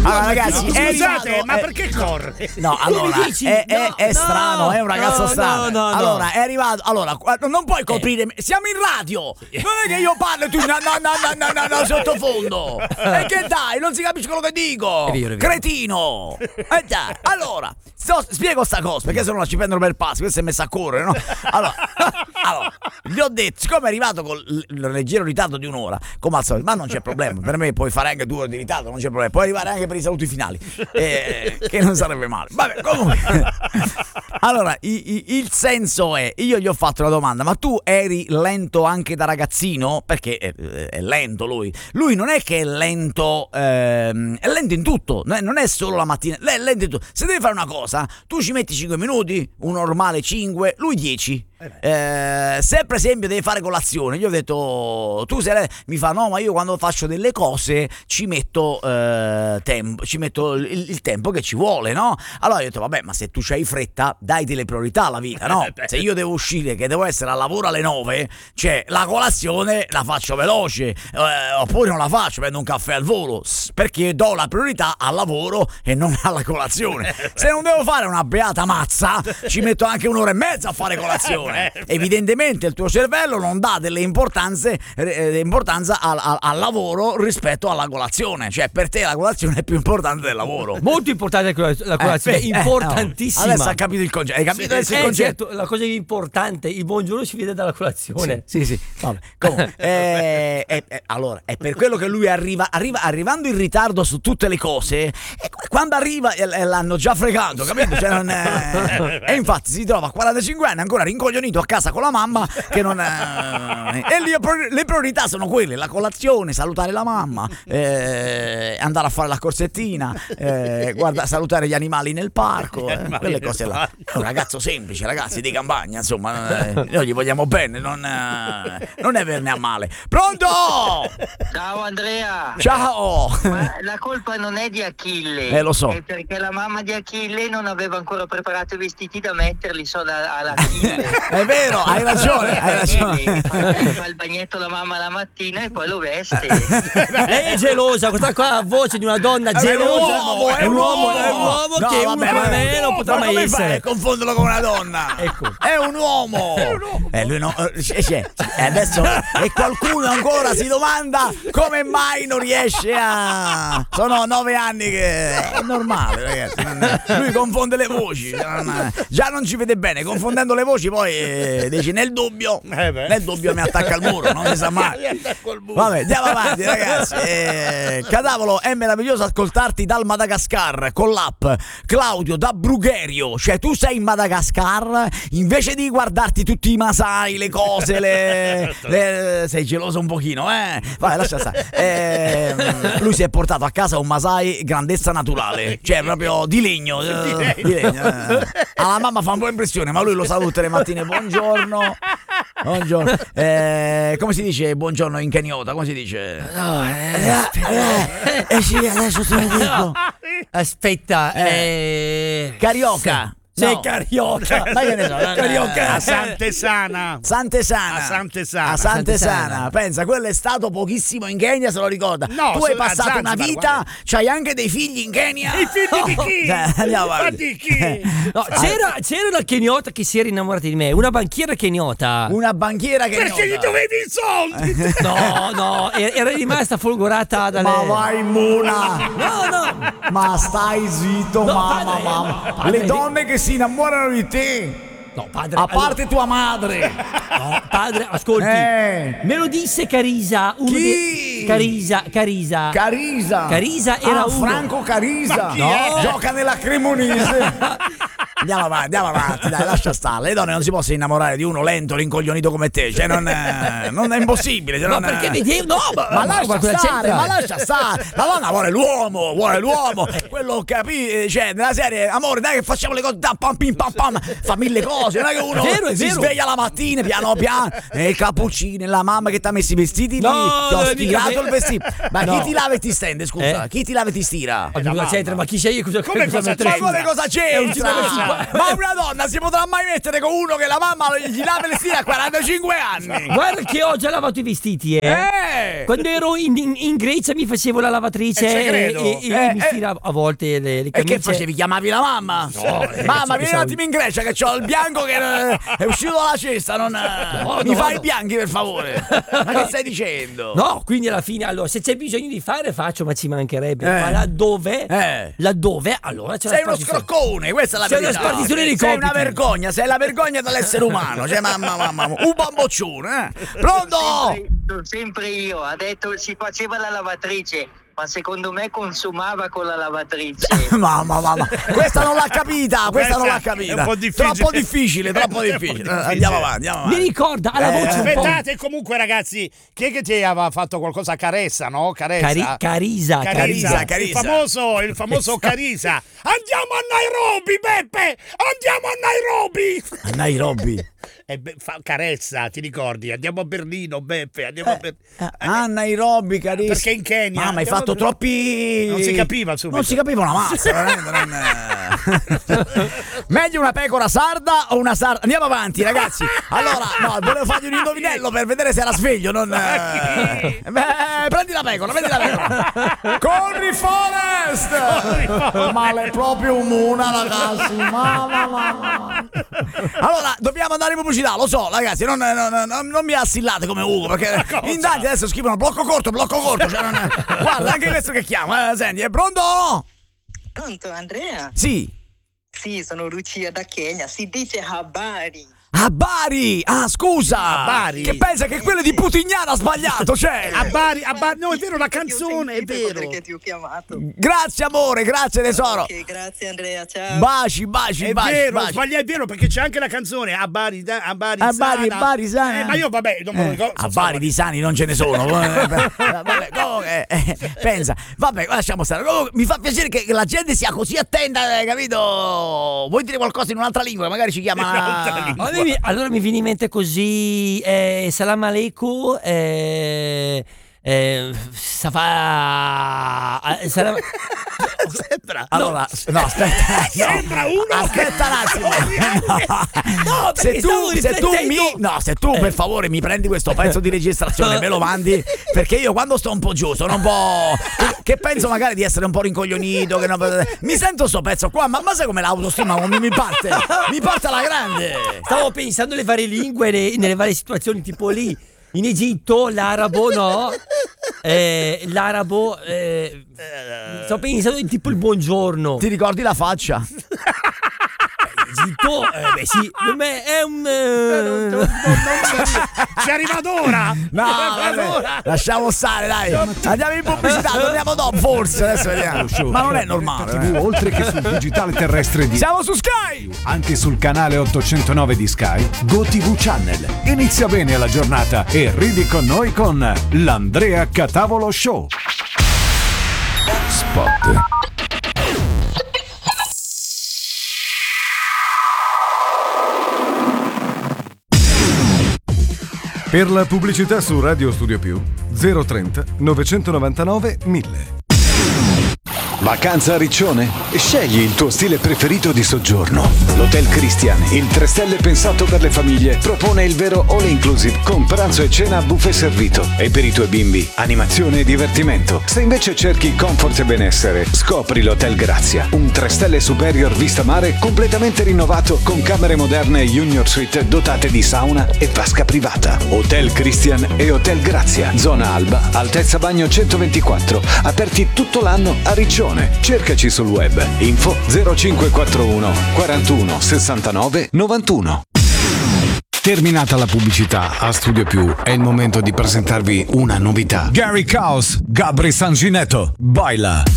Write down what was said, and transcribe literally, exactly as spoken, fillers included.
Allora, ragazzi, è scusate, arrivato, ma è... perché corre? No, allora, è, è, No, è no, strano, è un ragazzo no, strano. no, no, no. Allora, è arrivato. Allora, non puoi coprire. Eh. Siamo in radio. Non è che io parlo e tu no, no, no, no, no, no, no, sottofondo. E che dai, non si capisce quello che dico. È vero, è vero. Cretino. E dai, allora, sto, spiego sta cosa, perché se no la ci prendono per pazzi. Questo è messo a correre, no? Allora, allora, gli ho detto, siccome è arrivato con il leggero ritardo di un'ora, come al solito, ma non c'è problema. Per me puoi fare anche due ore di ritardo, non c'è problema. Puoi arrivare anche per i saluti finali. Eh, che non sarebbe male. Vabbè, comunque. Allora, i, i, il senso è, io gli ho fatto una domanda, ma tu eri lento anche da ragazzino? Perché è, è lento lui. Lui non è che è lento, ehm, è lento in tutto, non è solo la mattina, lei è lento in tutto. Se devi fare una cosa, tu ci metti cinque minuti, un normale cinque, lui dieci. Eh, se per esempio devi fare colazione, io ho detto tu sei lei, mi fa no, ma io quando faccio delle cose ci metto eh, tempo, ci metto il, il tempo che ci vuole, no? Allora io ho detto vabbè, ma se tu c'hai fretta dai delle priorità alla vita, no? Se io devo uscire, che devo essere al lavoro alle nove, cioè la colazione la faccio veloce, eh, oppure non la faccio, prendo un caffè al volo, perché do la priorità al lavoro e non alla colazione. Se non devo fare una beata mazza, ci metto anche un'ora e mezza a fare colazione. Evidentemente il tuo cervello non dà delle importanze eh, importanza al, al, al lavoro rispetto alla colazione, cioè per te la colazione è più importante del lavoro. Molto importante la colazione, eh, importantissima. Eh, no. Adesso ha capito il concetto, hai capito sì, il eh, concetto? certo, la cosa importante, il buongiorno si vede dalla colazione. Sì, sì, sì. Vabbè. Comunque, eh, eh, eh, allora, è per quello che lui arriva, arriva arrivando in ritardo su tutte le cose, e quando arriva eh, l'hanno già fregato, capito? Cioè, non è... E infatti si trova a quarantacinque anni ancora rincoglionito a casa con la mamma che non è... E lì le priorità sono quelle: la colazione, salutare la mamma, eh, andare a fare la corsettina, eh, guarda, salutare gli animali nel parco, eh, quelle cose là. È un ragazzo semplice, ragazzi, di campagna, insomma, eh, noi gli vogliamo bene, non, eh, non è verne a male. Pronto? Ciao Andrea. Ciao. Ma la colpa non è di Achille. Eh, lo so. È perché la mamma di Achille non aveva ancora preparato i vestiti da metterli solo all'Achille. È vero, hai ragione, hai ragione. Fa il bagnetto la mamma la mattina e poi lo veste. Lei è gelosa, questa qua ha la voce di una donna gelosa. È un uomo, è un uomo no, che vabbè, uno come me non potrà ma mai come essere. fai a confonderlo con una donna? Ecco. È un uomo. È un uomo. Eh, lui no, eh, c'è, e adesso e qualcuno ancora si domanda come mai non riesce a... Sono nove anni che è normale, ragazzi. Non... Lui confonde le voci, non... già non ci vede bene, confondendo le voci poi eh, dici nel dubbio, eh nel dubbio mi attacca al muro, non si sa mai. Vabbè, andiamo avanti, ragazzi. Eh, Cadavolo, è meraviglioso ascoltarti dal Madagascar con l'app. Claudio da Brugherio, cioè tu sei in Madagascar invece di guardarti tutti i Masai, le cose, le, le... sei geloso un pochino, eh? Vai, lascia stare. Eh, lui si è portato a casa un Masai grandezza naturale, cioè proprio di legno, eh, di legno eh. Alla mamma fa un po' impressione, ma lui lo saluta tutte le mattine, buongiorno. Buongiorno. Eh, come si dice buongiorno in keniota? Come si dice? No, eh, Eh, eh, sì, adesso te lo dico. aspetta, Eh. eh... Carioca. Sei No. carioca. Ma che ne so, non- Carioca. A Sant'Esana. Sant'Esana. A Sant'Esana. A Sant'Esana. Sant'Esana. Pensa, quello è stato pochissimo in Kenya, se lo ricorda. No, tu hai sono a passato una Zanzibar, vita, guarda. c'hai anche dei figli in Kenya. I figli di chi? Eh, andiamo Ma avanti. di chi? No, c'era, c'era una keniota che si era innamorata di me, una banchiera keniota. Una banchiera che Perché gli dovevi i soldi? No, no, era era rimasta folgorata dalle... Ma vai Muna. No, no. Ma stai zitto, No, mamma, padre, mamma. padre, Le donne che si innamorano di te. No, padre. A parte tua madre. No, padre, ascolti. Eh. Me lo disse Carisa. Uno Chi? dei- Carisa, Carisa. Carisa. Carisa era ah, uno. Franco Carisa. Ma chi è? Gioca nella Cremonese. Andiamo avanti, andiamo avanti, dai, lascia stare. Le donne non si possono innamorare di uno lento, rincoglionito come te. Cioè, non è, non è impossibile. Cioè, No, non è- perché vedevo. No, ma, Ma lascia cosa stare, c'entra? ma lascia stare. La donna vuole l'uomo, vuole l'uomo. Quello capi, cioè, nella serie, amore, dai che facciamo le cose da pam pim pam pam. Fa mille cose, non è che uno È vero, è si vero. sveglia la mattina, piano piano, e il cappuccino, e la mamma che ti ha messo i vestiti No, lì, ti ho non è mica stirato ve- il vestito. Ma No. chi ti lava e ti stende, scusa? Eh? Chi ti lava e ti stira? Ma cosa c'entra? Ma chi sei io? Cosa, Come cosa me ne c'entra? Ma frega? come cosa È un c'entra? giro Ma una donna si potrà mai mettere con uno che la mamma gli lava i vestiti a quarantacinque anni? Guarda che ho già lavato i vestiti, eh. Eh! Quando ero in, in, in Grecia mi facevo la lavatrice Eh, ci e, credo. e, e Eh, mi eh. stiravo a volte le, le E camicie. che facevi? Chiamavi la mamma? Mamma, vieni un attimo in Grecia che c'ho il bianco che eh, è uscito dalla cesta. Non, eh, No, mi no, fai no. i bianchi per favore. Ma che stai dicendo? No, quindi alla fine, allora, se c'è bisogno di fare, faccio, ma ci mancherebbe. Eh. Ma laddove, Eh. laddove, allora c'è Sei la uno spartizione. scroccone, questa è la C'è una verità. spartizione dei Sei una compiti. vergogna, sei la vergogna dell'essere umano. Cioè, mamma, mamma, un bamboccione, eh? Pronto? Sempre, sempre io, ha detto si faceva la lavatrice, ma secondo me consumava con la lavatrice. Mamma, mamma, questa non l'ha capita, questa non l'ha Questa è capita. un po' difficile. Troppo difficile, troppo È un po' difficile. difficile. Andiamo avanti, andiamo Mi avanti. ricorda alla Eh, voce un po'. Aspettate, comunque ragazzi, chi è che ti aveva fatto qualcosa? Caressa, no? Caressa. Cari- Carisa, Carisa, Carisa, il Carisa. famoso, il famoso Carisa. Andiamo a Nairobi, Beppe! Andiamo a Nairobi! A Nairobi. E be- fa- Caressa, ti ricordi? Andiamo a Berlino, Beppe, andiamo a Berlino. A Nairobi, carissimo. Perché in Kenya? Mamma, hai Andiamo fatto a- troppi. Non si capiva subito. Non si capiva una mazza, veramente. Non... Meglio una pecora sarda o una sarda. Andiamo avanti, ragazzi. Allora, no, volevo fargli un indovinello per vedere se era sveglio. Non. eh. Beh, prendi la pecora, prendi la pecora. Corri, Forest! Ma lei è proprio un muna, ragazzi. Mamma, mamma. Allora, dobbiamo andare in pubblicità, lo so, ragazzi. Non, non, non, non mi assillate come Ugo, perché in tanti adesso scrivono blocco corto, blocco corto. Cioè non... Guarda, anche questo che chiama. Eh, senti, è pronto? Pronto Andrea? Sì. Sì, sono Lucia da Kenya, si dice habari. A Bari! Ah, scusa! A Bari. Che pensa che quello di Putignana ha sbagliato, cioè! A Bari, a Bari, no, è vero, la Ti ho canzone, è sentito vero. Perché ti ho chiamato. Grazie amore, grazie tesoro! Ok, grazie Andrea, ciao. Baci, baci, È baci, vero, baci. sbaglia, è vero, perché c'è anche la canzone a Bari, da- a Bari, A Bari, sana. Bari sana. Eh, ma io vabbè, non me lo Eh, ricordo. a Bari di sani non ce ne sono. Eh, vabbè, comunque, eh, pensa, vabbè, lasciamo stare. Comunque, mi fa piacere che la gente sia così attenta, eh, capito? Vuoi dire qualcosa in un'altra lingua? Magari ci chiama. Un'altra lingua. Allora mi, allora mi viene in mente così, eh, salam aleikum, eh, eh, safa, eh, salam- Sembra. Allora, no, aspetta. no. Sembra uno Aspetta un attimo. No, se perché tu, stavo se tu mi, riflettendo. no, se tu per favore mi prendi questo pezzo di registrazione e me lo mandi, perché io quando sto un po' giù sono un po', che penso magari di essere un po' rincoglionito, che non- mi sento sto pezzo qua, ma, ma sai come l'autostima mi, mi parte? Mi parte alla grande. Stavo pensando alle varie lingue, ne- nelle varie situazioni, tipo lì in Egitto l'arabo, no? Eh, l'arabo, eh, sto pensando in tipo il buongiorno. Ti ricordi la faccia? Egitto, eh, beh sì, per me è un... eh, Ci arriva d'ora. No, vabbè, lasciamo stare, dai. Andiamo in pubblicità, torniamo dopo, forse. Adesso vediamo. Ma non è normale. tivù, eh. oltre che sul digitale terrestre di Siamo su Sky! anche sul canale ottocentonove di Sky, GoTV Channel. Inizia bene la giornata e ridi con noi con l'Andrea Catavolo Show. Spot. Per la pubblicità su Radio Studio Più zero trenta novecentonovantanove mille. Vacanza a Riccione? Scegli il tuo stile preferito di soggiorno. L'Hotel Christian, il tre stelle pensato per le famiglie, propone il vero all inclusive con pranzo e cena a buffet servito. E per i tuoi bimbi, animazione e divertimento. Se invece cerchi comfort e benessere, scopri l'Hotel Grazia, un tre stelle superior vista mare completamente rinnovato con camere moderne e junior suite dotate di sauna e vasca privata. Hotel Christian e Hotel Grazia, zona Alba, altezza bagno centoventiquattro, aperti tutto l'anno a Riccione. Cercaci sul web. Info zero cinque quattro uno quarantuno sessantanove novantuno. Terminata la pubblicità a Studio Più, è il momento di presentarvi una novità. Gary Caos, Gabri Sanginetto, baila.